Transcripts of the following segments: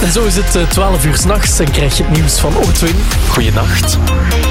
En zo is het 12 uur 's nachts en krijg je het nieuws van Ortwin. Goeienacht.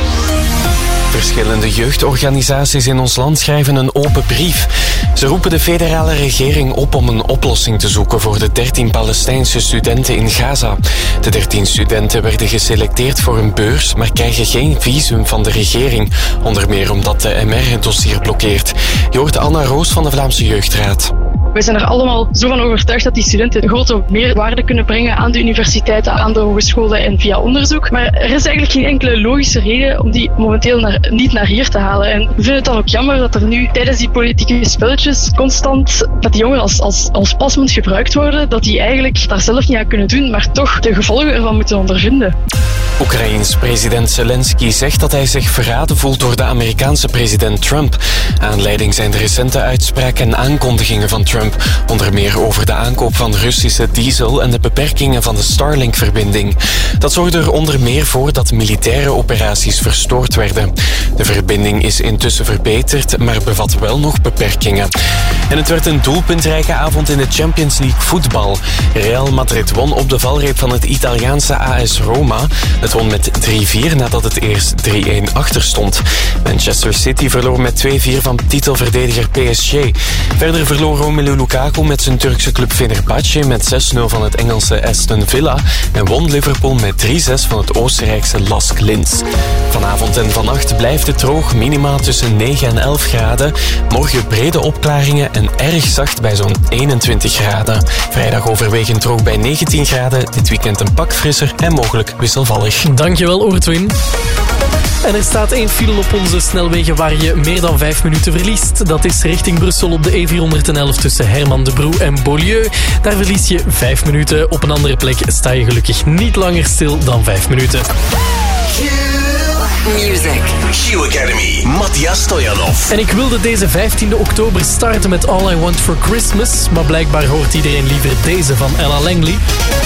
Verschillende jeugdorganisaties in ons land schrijven een open brief. Ze roepen de federale regering op om een oplossing te zoeken voor de 13 Palestijnse studenten in Gaza. De 13 studenten werden geselecteerd voor een beurs, maar krijgen geen visum van de regering. Onder meer omdat de MR het dossier blokkeert. Je hoort Anna Roos van de Vlaamse Jeugdraad. We zijn er allemaal zo van overtuigd dat die studenten grote meerwaarde kunnen brengen aan de universiteiten, aan de hogescholen en via onderzoek. Maar er is eigenlijk geen enkele logische reden om die momenteel niet naar hier te halen. En we vinden het dan ook jammer dat er nu tijdens die politieke spelletjes constant dat die jongeren als pasmunt gebruikt worden, dat die eigenlijk daar zelf niet aan kunnen doen, maar toch de gevolgen ervan moeten ondervinden. Oekraïens president Zelensky zegt dat hij zich verraden voelt door de Amerikaanse president Trump. Aanleiding zijn de recente uitspraken en aankondigingen van Trump. Onder meer over de aankoop van Russische diesel en de beperkingen van de Starlink-verbinding. Dat zorgde er onder meer voor dat militaire operaties verstoord werden. De verbinding is intussen verbeterd, maar bevat wel nog beperkingen. En het werd een doelpuntrijke avond in de Champions League voetbal. Real Madrid won op de valreep van het Italiaanse AS Roma. Het won met 3-4 nadat het eerst 3-1 achter stond. Manchester City verloor met 2-4 van titelverdediger PSG. Verder verloor Romelu Lukaku met zijn Turkse club Fenerbahce met 6-0 van het Engelse Aston Villa en won Liverpool met 3-6 van het Oostenrijkse Lask Linz. Vanavond en vannacht blijft het droog, minimaal tussen 9 en 11 graden. Morgen brede opklaringen en erg zacht bij zo'n 21 graden. Vrijdag overwegend droog bij 19 graden, dit weekend een pak frisser en mogelijk wisselvallig. Dankjewel, Ortwin. En er staat 1 file op onze snelwegen waar je meer dan 5 minuten verliest. Dat is richting Brussel op de E411 tussen Herman de Broe en Beaulieu. Daar verlies je 5 minuten. Op een andere plek sta je gelukkig niet langer stil dan 5 minuten. Music. Q Academy, Matthias Stojanov. En ik wilde deze 15e oktober starten met All I Want for Christmas, maar blijkbaar hoort iedereen liever deze van Ella Langley.